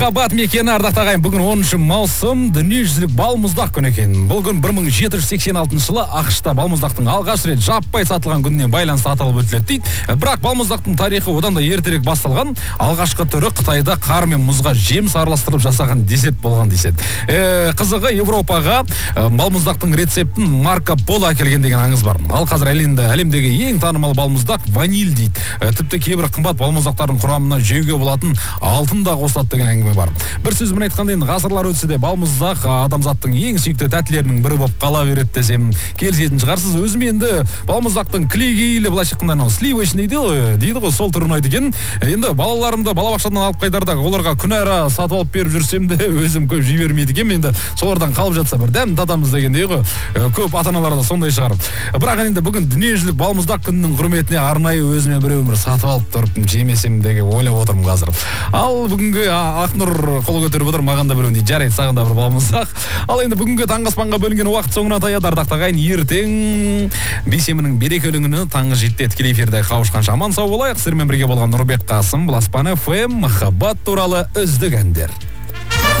Қабат мекені ардақтағайын, бүгін 10 маусым дүниежүзілік балмұздақ күні екен. Бұл күн 1786 жылы ақшта балмұздақтың алғаш рет жаппай сатылған күніне байланысты аталып өтіледі дейді. Бірақ балмұздақтың тарихы одан да ертерек басталған. Алғашқы түрі Қытайда қар мен мұзға жеміс араластырып жасаған десет болған деседі. Қызығы Европаға балмұздақтың рецептін Марко Поло әкелген деген аңыз бар. Ал қазір әлемдегі ең танымал балмұздақ ваниль дейді. Тіпті кейбір қымбат балмұздақтардың құрамына жеуге болатын алтын да қосылады деген әңгіме бар. Бір сөзбен айтқанда, енді ғасырлар өтсе де балмұздақ адамзаттың ең сүйікті тәттілерінің бірі болып қала береді десем келісетін шығарсыз. Өзім енді балмұздақтың кілегейлі, былайша айтқанда сливочный дейді ғой, сол түрін ұнайды екен. Енді балаларымды балабақшадан алып қайтарда оларға күнәра сатып алып беріп жүрсем де өзім көп жей бермейді екен. Енді солардан қалып жатса бір дәм татамыз дегендей ғой. Көп ата-аналар да сондай шығар. Бірақ енді бүгін дүниежүзілік балмұздақ күнінің құрметіне арнайы өзіме бір өмір сатып алып тұрып жемесем деген ойлап отырмын қазір. Ал бүгінгі Ақнұр қолы көтеріп отыр, маған да біреу дейді, жарайды, саған да бір балмұздақ. Ал енді бүгінгі таңғы аспанға бөлінген уақыт соңына таяды, ардақтағайын. Ертең бейсенбінің берекелі күні таңғы 7-те тікелей эфирде қауышқанша аман сау болайық. Сіздермен бірге болған Нұрбек Қасым, бұл Аспан FM, махаббат туралы үздік әндер.